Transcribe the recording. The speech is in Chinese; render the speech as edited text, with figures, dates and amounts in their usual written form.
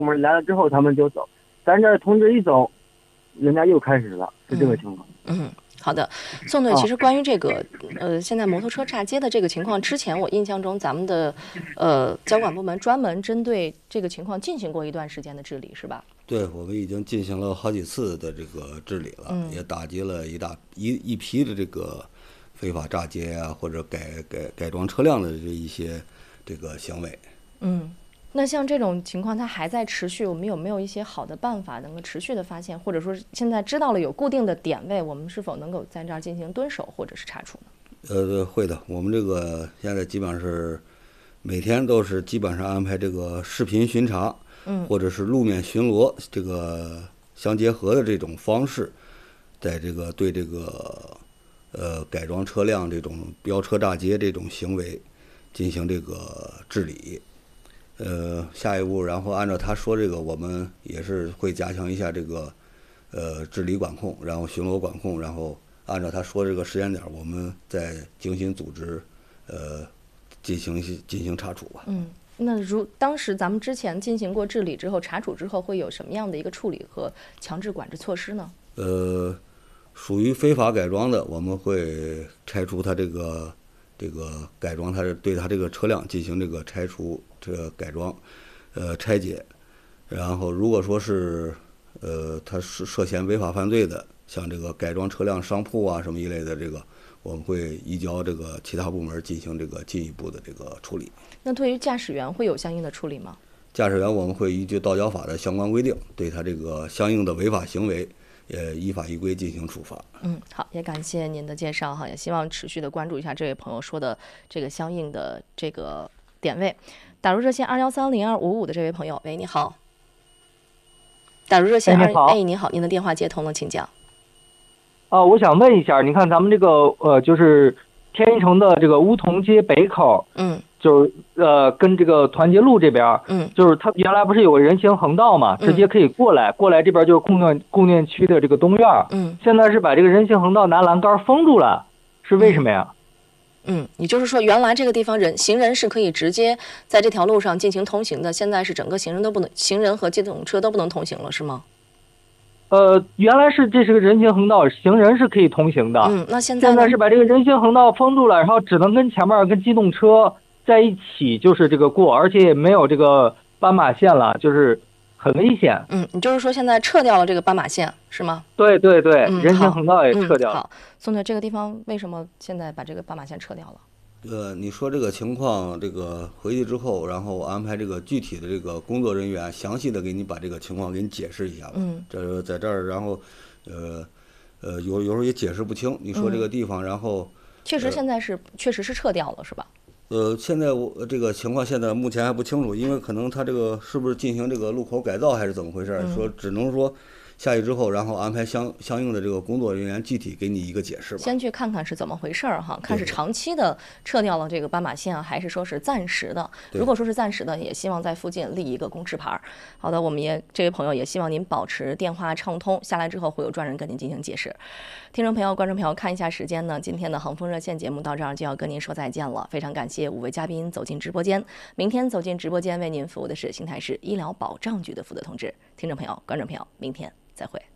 部门来了之后他们就走，咱这通知一走，人家又开始了，是这个情况。 好的，宋队，其实关于这个现在摩托车炸街的这个情况，之前我印象中咱们的交管部门专门针对这个情况进行过一段时间的治理，是吧？ 对，我们已经进行了好几次的这个治理了，也打击了一批的这个非法炸街啊，或者改装车辆的这一些这个行为。 那像这种情况它还在持续，我们有没有一些好的办法能够持续的发现，或者说现在知道了有固定的点位，我们是否能够在这儿进行蹲守或者是查处呢？ 会的，我们这个现在基本上是每天都是基本上安排这个视频巡查，或者是路面巡逻，这个相结合的这种方式，在这个对这个改装车辆这种飙车炸街这种行为进行这个治理。下一步，然后按照他说这个，我们也是会加强一下这个治理管控，然后巡逻管控，然后按照他说这个时间点，我们再精心组织进行查处吧。 那当时咱们之前进行过治理之后，查处之后会有什么样的一个处理和强制管制措施呢？ 属于非法改装的，我们会拆除他这个改装，对他这个车辆进行这个拆除、这个改装、拆解。然后如果说是他是涉嫌违法犯罪的，像这个改装车辆商铺啊什么一类的，这个我们会移交这个其他部门进行这个进一步的这个处理。 那对于驾驶员会有相应的处理吗？ 驾驶员我们会依据道交法的相关规定，对他这个相应的违法行为依法依规进行处罚。 好，也感谢您的介绍哈，也希望持续的关注一下这位朋友说的这个相应的这个点位。打入热线2130255的这位朋友，喂，你好。打入热线你好，您的电话接通了，请讲。 我想问一下，你看咱们这个就是天一城的这个梧桐街北口，就是跟这个团结路这边，就是它原来不是有个人行横道嘛，直接可以过来这边就是供电区的这个东院，现在是把这个人行横道拿栏杆封住了，是为什么呀？ 也就是说，原来这个地方行人是可以直接在这条路上进行通行的，现在是整个行人和机动车都不能通行了，是吗？ 原来这是个人行横道，行人是可以通行的。 那现在是把这个人行横道封住了，然后只能跟前面跟机动车在一起，就是这个过，而且也没有这个斑马线了，就是很危险。 你就是说现在撤掉了这个斑马线是吗？ 对，人行横道也撤掉了。 好，宋队，这个地方为什么现在把这个斑马线撤掉了？ 你说这个情况，这个回去之后，然后安排这个具体的这个工作人员详细的给你把这个情况给你解释一下吧。这在这儿，然后有时候也解释不清。你说这个地方，然后确实现在确实是撤掉了，是吧？ 现在我这个情况现在目前还不清楚，因为可能他这个是不是进行这个路口改造还是怎么回事？说只能说下去之后，然后安排相应的这个工作人员具体给你一个解释吧。 先去看看是怎么回事哈，看是长期的撤掉了这个斑马线，还是说是暂时的。如果说是暂时的，也希望在附近立一个公示牌。好的，我们这位朋友也希望您保持电话畅通，下来之后会有专人跟您进行解释。听众朋友、观众朋友，看一下时间呢，今天的恒丰热线节目到这儿就要跟您说再见了。非常感谢5位嘉宾走进直播间，明天走进直播间为您服务的是邢台市医疗保障局的负责同志。听众朋友、观众朋友，明天再会。